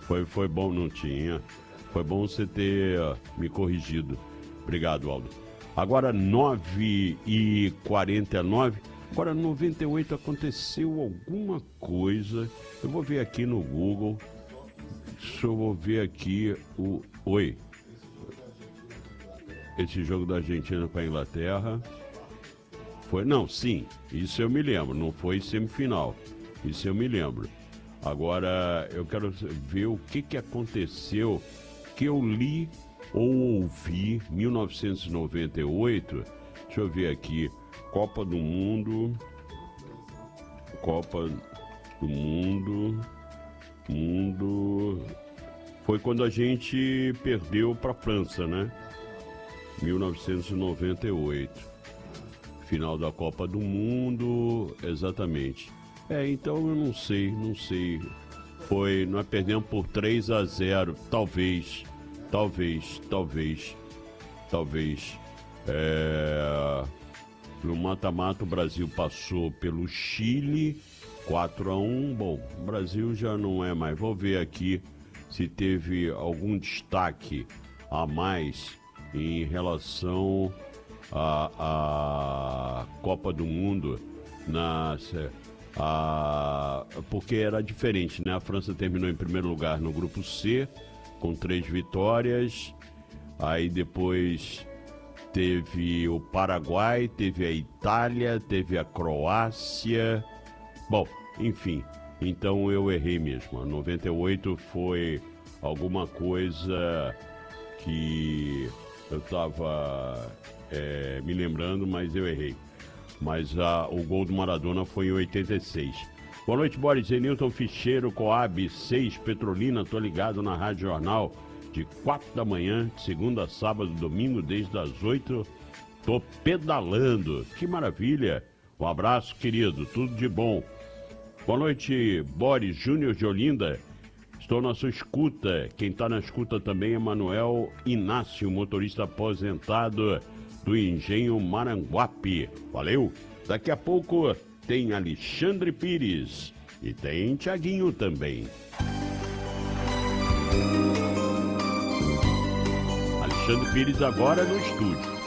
Foi bom, não tinha. Foi bom você ter me corrigido. Obrigado, Aldo. Agora 9h49. Agora 98 aconteceu alguma coisa. Eu vou ver aqui no Google. Deixa eu ver aqui o... Oi. Esse jogo da Argentina com a Inglaterra. Foi, não, sim, isso eu me lembro, não foi semifinal, isso eu me lembro. Agora, eu quero ver o que aconteceu, que eu li ou ouvi, 1998, deixa eu ver aqui, Copa do Mundo, foi quando a gente perdeu para a França, né? 1998. Final da Copa do Mundo, exatamente. Então eu não sei. Nós perdemos por 3-0, talvez. No mata-mata o Brasil passou pelo Chile, 4-1. Bom, o Brasil já não é mais. Vou ver aqui se teve algum destaque a mais em relação a Copa do Mundo, porque era diferente, né? A França terminou em primeiro lugar no grupo C, com 3 vitórias. Aí depois teve o Paraguai, teve a Itália, teve a Croácia. Bom, enfim, então eu errei mesmo. 98 foi alguma coisa que eu estava me lembrando, mas eu errei. Mas o gol do Maradona foi em 86. Boa noite, Boris. Newton Ficheiro, Coab 6, Petrolina. Tô ligado na Rádio Jornal de 4 da manhã, de segunda a sábado, domingo, desde as 8. Tô pedalando. Que maravilha. Um abraço, querido. Tudo de bom. Boa noite, Boris Júnior de Olinda. Estou na sua escuta. Quem está na escuta também é Manuel Inácio, motorista aposentado do Engenho Maranguape. Valeu! Daqui a pouco tem Alexandre Pires e tem Thiaguinho também. Alexandre Pires agora no estúdio.